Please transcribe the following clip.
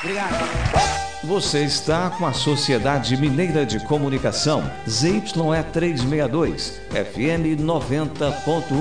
Obrigado. Você está com a Sociedade Mineira de Comunicação, ZYE 362, FM 90.1.